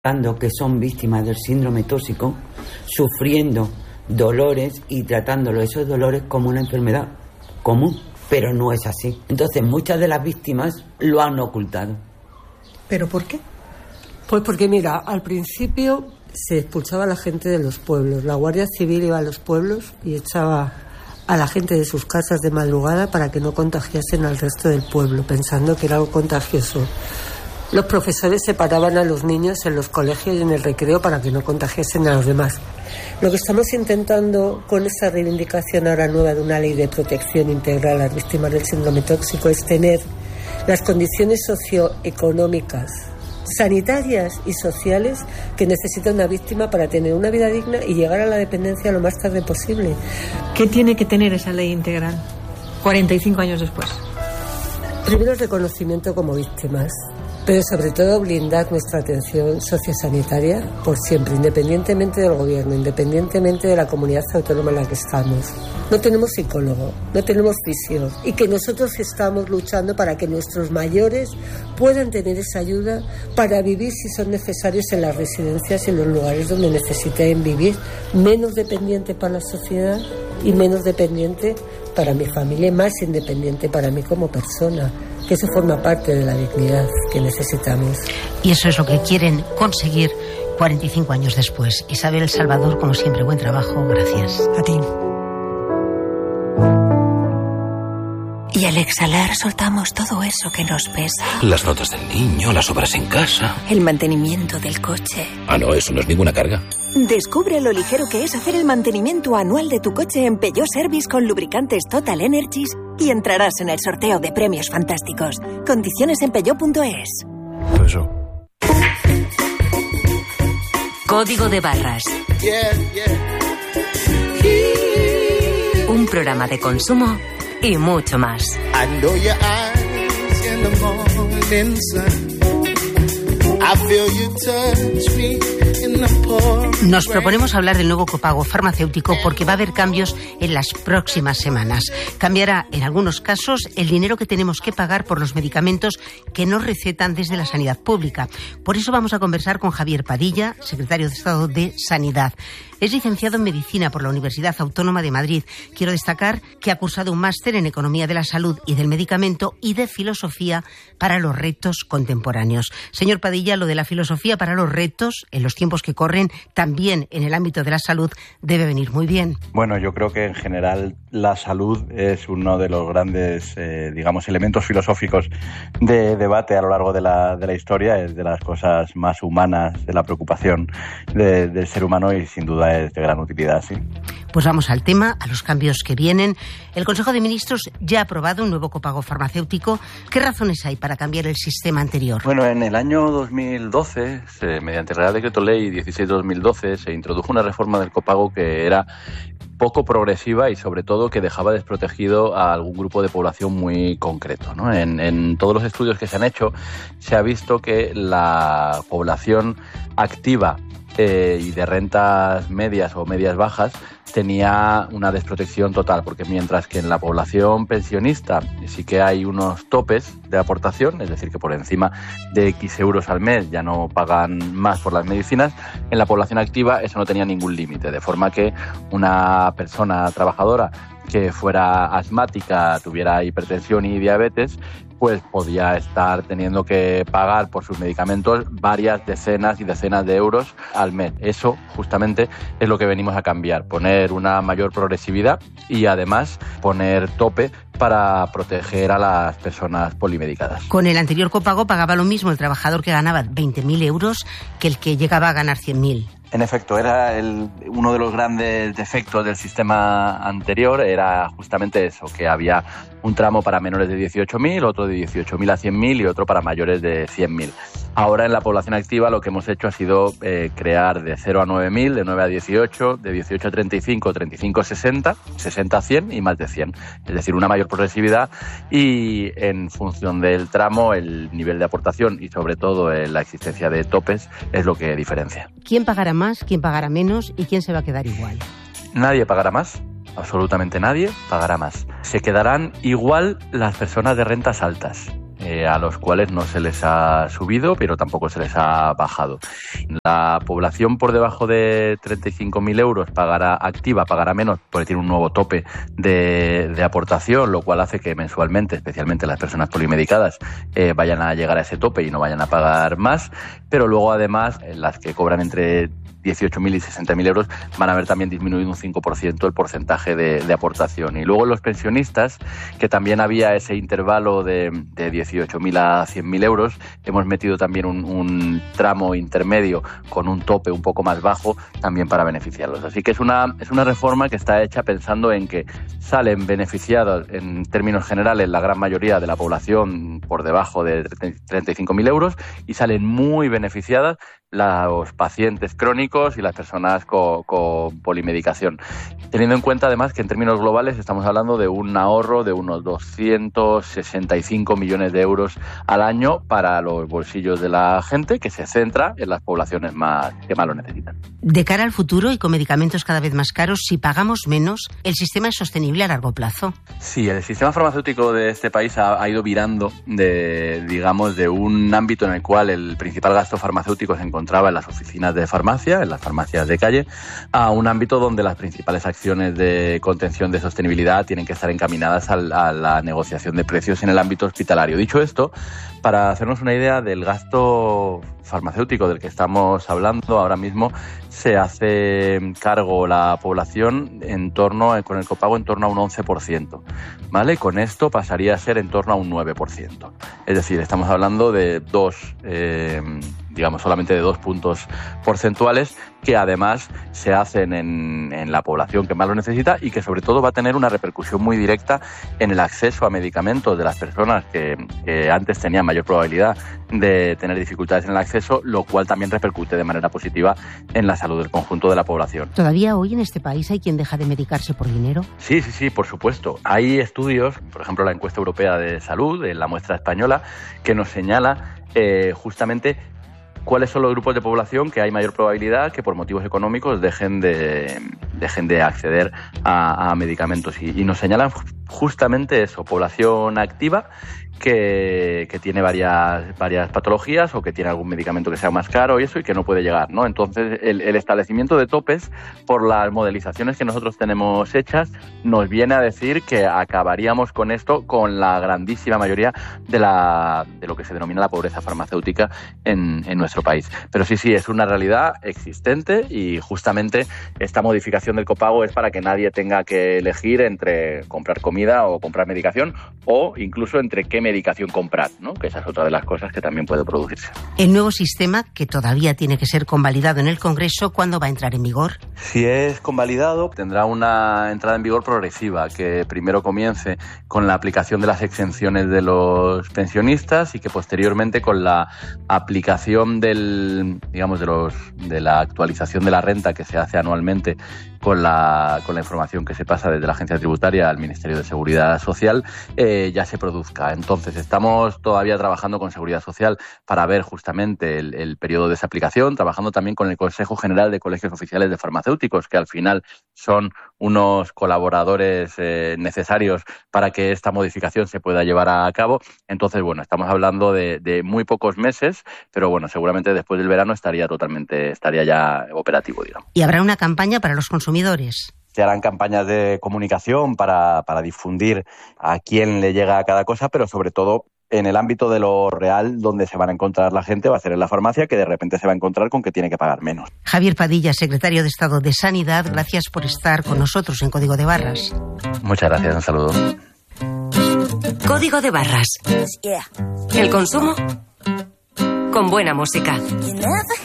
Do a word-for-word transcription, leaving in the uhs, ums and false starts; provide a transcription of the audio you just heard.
que son víctimas del síndrome tóxico, sufriendo dolores y tratándolo esos dolores como una enfermedad común, pero no es así. Entonces muchas de las víctimas lo han ocultado. ¿Pero por qué? Pues porque mira, al principio se expulsaba a la gente de los pueblos, la Guardia Civil iba a los pueblos y echaba a la gente de sus casas de madrugada para que no contagiasen al resto del pueblo, pensando que era algo contagioso. Los profesores separaban a los niños en los colegios y en el recreo para que no contagiasen a los demás. Lo que estamos intentando con esta reivindicación ahora nueva de una ley de protección integral a las víctimas del síndrome tóxico es tener las condiciones socioeconómicas, sanitarias y sociales que necesita una víctima para tener una vida digna y llegar a la dependencia lo más tarde posible. ¿Qué tiene que tener esa ley integral cuarenta y cinco años después? Primero, el reconocimiento como víctimas, pero sobre todo blindar nuestra atención sociosanitaria por siempre, independientemente del gobierno, independientemente de la comunidad autónoma en la que estamos. No tenemos psicólogo, no tenemos fisio, y que nosotros estamos luchando para que nuestros mayores puedan tener esa ayuda para vivir, si son necesarios, en las residencias y en los lugares donde necesiten vivir, menos dependiente para la sociedad y menos dependiente para mi familia y más independiente para mí como persona. Que eso forma parte de la dignidad que necesitamos. Y eso es lo que quieren conseguir cuarenta y cinco años después. Isabel Salvador, como siempre, buen trabajo. Gracias. A ti. Y al exhalar soltamos todo eso que nos pesa. Las notas del niño, las obras en casa. El mantenimiento del coche. Ah, no, eso no es ninguna carga. Descubre lo ligero que es hacer el mantenimiento anual de tu coche en Peugeot Service con lubricantes Total Energies y entrarás en el sorteo de premios fantásticos. Condiciones en peugeot punto es. Eso. Código de barras. Yeah, yeah. Un programa de consumo y mucho más. I know your eyes in the morning sun. I feel you touch me in the pouring rain. Nos proponemos hablar del nuevo copago farmacéutico porque va a haber cambios en las próximas semanas. Cambiará, en algunos casos, el dinero que tenemos que pagar por los medicamentos que nos recetan desde la sanidad pública. Por eso vamos a conversar con Javier Padilla, secretario de Estado de Sanidad. Es licenciado en Medicina por la Universidad Autónoma de Madrid. Quiero destacar que ha cursado un máster en Economía de la Salud y del Medicamento y de Filosofía para los retos contemporáneos. Señor Padilla, lo de la filosofía para los retos, en los tiempos que corren, también en el ámbito de la salud, debe venir muy bien. Bueno, yo creo que en general la salud es uno de los grandes, eh, digamos, elementos filosóficos de debate a lo largo de la, de la historia. Es de las cosas más humanas, de la preocupación de, del ser humano y sin duda es de gran utilidad, sí. Pues vamos al tema, a los cambios que vienen. El Consejo de Ministros ya ha aprobado un nuevo copago farmacéutico. ¿Qué razones hay para cambiar el sistema anterior? Bueno, en el año dos mil doce, se, mediante el Real Decreto Ley dieciséis barra dos mil doce, se introdujo una reforma del copago que era poco progresiva y sobre todo que dejaba desprotegido a algún grupo de población muy concreto, ¿no? En, en todos los estudios que se han hecho se ha visto que la población activa eh, y de rentas medias o medias bajas tenía una desprotección total, porque mientras que en la población pensionista sí que hay unos topes de aportación, es decir, que por encima de X euros al mes ya no pagan más por las medicinas, en la población activa eso no tenía ningún límite, de forma que una persona trabajadora que fuera asmática, tuviera hipertensión y diabetes, pues podía estar teniendo que pagar por sus medicamentos varias decenas y decenas de euros al mes. Eso justamente es lo que venimos a cambiar, poner una mayor progresividad y además poner tope para proteger a las personas polimedicadas. Con el anterior copago pagaba lo mismo el trabajador que ganaba veinte mil euros que el que llegaba a ganar cien mil. En efecto, era el, uno de los grandes defectos del sistema anterior, era justamente eso, que había un tramo para menores de dieciocho mil, otro de dieciocho mil a cien mil y otro para mayores de cien mil. Ahora en la población activa lo que hemos hecho ha sido eh, crear de cero a nueve mil, de nueve a dieciocho, de dieciocho a treinta y cinco, treinta y cinco a sesenta, sesenta a cien y más de cien. Es decir, una mayor progresividad y en función del tramo el nivel de aportación y sobre todo eh, la existencia de topes es lo que diferencia. ¿Quién pagará más, quién pagará menos y quién se va a quedar igual? Nadie pagará más. Absolutamente nadie pagará más. Se quedarán igual las personas de rentas altas. eh, a los cuales no se les ha subido, pero tampoco se les ha bajado. La población por debajo de treinta y cinco mil euros pagará activa, pagará menos porque tiene un nuevo tope de, de aportación, lo cual hace que mensualmente, especialmente las personas polimedicadas, eh, vayan a llegar a ese tope y no vayan a pagar más, pero luego además las que cobran entre dieciocho mil y sesenta mil euros van a haber también disminuido un cinco por ciento el porcentaje de, de aportación. Y luego los pensionistas, que también había ese intervalo de, de dieciocho mil a cien mil euros, hemos metido también un, un tramo intermedio con un tope un poco más bajo también para beneficiarlos. Así que es una, es una reforma que está hecha pensando en que salen beneficiados en términos generales la gran mayoría de la población por debajo de treinta y cinco mil euros y salen muy beneficiadas los pacientes crónicos y las personas con, con polimedicación. Teniendo en cuenta además que en términos globales estamos hablando de un ahorro de unos doscientos sesenta y cinco millones de euros al año para los bolsillos de la gente, que se centra en las poblaciones más que más lo necesitan. De cara al futuro y con medicamentos cada vez más caros, si pagamos menos, ¿el sistema es sostenible a largo plazo? Sí, el sistema farmacéutico de este país ha, ha ido virando de, digamos, de un ámbito en el cual el principal gasto farmacéutico se encontraba en las oficinas de farmacia, en las farmacias de calle, a un ámbito donde las principales acciones de contención de sostenibilidad tienen que estar encaminadas a, a la negociación de precios en el ámbito hospitalario. Dicho esto, para hacernos una idea del gasto farmacéutico del que estamos hablando ahora mismo, se hace cargo la población en torno, con el copago en torno a un once por ciento, ¿vale? Con esto pasaría a ser en torno a un nueve por ciento. Es decir, estamos hablando de dos, eh, digamos, solamente de dos puntos porcentuales que además se hacen en, en la población que más lo necesita y que sobre todo va a tener una repercusión muy directa en el acceso a medicamentos de las personas que, que antes tenían mayor probabilidad de tener dificultades en el acceso, lo cual también repercute de manera positiva en la salud del conjunto de la población. ¿Todavía hoy en este país hay quien deja de medicarse por dinero? Sí, sí, sí, por supuesto. Hay estudios, por ejemplo la encuesta europea de salud, en la muestra española, que nos señala eh, justamente cuáles son los grupos de población que hay mayor probabilidad que por motivos económicos dejen de, dejen de acceder a, a medicamentos. Y, y nos señalan justamente eso, población activa, Que, que tiene varias varias patologías o que tiene algún medicamento que sea más caro y eso y que no puede llegar, ¿no? Entonces, el, el establecimiento de topes por las modelizaciones que nosotros tenemos hechas nos viene a decir que acabaríamos con esto con la grandísima mayoría de la de lo que se denomina la pobreza farmacéutica en, en nuestro país. Pero sí, sí, es una realidad existente y justamente esta modificación del copago es para que nadie tenga que elegir entre comprar comida o comprar medicación o incluso entre qué medicación comprar, ¿no? Que esa es otra de las cosas que también puede producirse. El nuevo sistema, que todavía tiene que ser convalidado en el Congreso, ¿cuándo va a entrar en vigor? Si es convalidado, tendrá una entrada en vigor progresiva, que primero comience con la aplicación de las exenciones de los pensionistas y que posteriormente con la aplicación del, digamos, de los de la actualización de la renta que se hace anualmente con la con la información que se pasa desde la agencia tributaria al Ministerio de Seguridad Social, eh, ya se produzca. Entonces, estamos todavía trabajando con Seguridad Social para ver justamente el, el periodo de esa aplicación, trabajando también con el Consejo General de Colegios Oficiales de Farmacéuticos, que al final son unos colaboradores eh, necesarios para que esta modificación se pueda llevar a cabo. Entonces, bueno, estamos hablando de, de muy pocos meses, pero bueno, seguramente después del verano estaría totalmente, estaría ya operativo, digamos. ¿Y habrá una campaña para los consumidores? Se harán campañas de comunicación para, para difundir a quién le llega a cada cosa, pero sobre todo en el ámbito de lo real, donde se van a encontrar la gente, va a ser en la farmacia, que de repente se va a encontrar con que tiene que pagar menos. Javier Padilla, secretario de Estado de Sanidad, gracias por estar con nosotros en Código de Barras. Muchas gracias, un saludo. Código de Barras. El consumo con buena música.